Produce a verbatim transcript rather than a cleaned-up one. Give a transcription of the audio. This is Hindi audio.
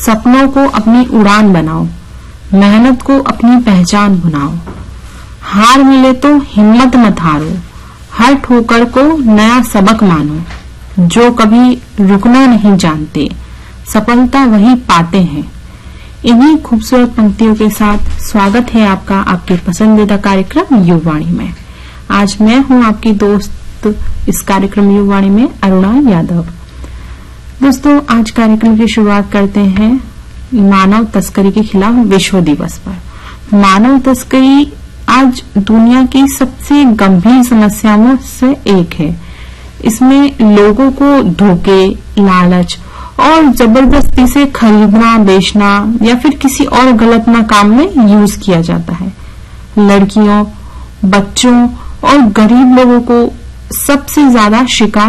सपनों को अपनी उड़ान बनाओ, मेहनत को अपनी पहचान बनाओ। हार मिले तो हिम्मत मत हारो, हर ठोकर को नया सबक मानो। जो कभी रुकना नहीं जानते, सफलता वही पाते हैं। इन्हीं खूबसूरत पंक्तियों के साथ स्वागत है आपका आपके पसंदीदा कार्यक्रम युवावाणी में। आज मैं हूं आपकी दोस्त इस कार्यक्रम युवावाणी में, अरुणा यादव। दोस्तों, आज कार्यक्रम की शुरुआत करते हैं मानव तस्करी के खिलाफ विश्व दिवस पर। मानव तस्करी आज दुनिया की सबसे गंभीर समस्याओं से एक है। इसमें लोगों को धोखे, लालच और जबरदस्ती से खरीदना, बेचना या फिर किसी और गलत ना काम में यूज किया जाता है। लड़कियों, बच्चों और गरीब लोगों को सबसे ज्यादा शिकार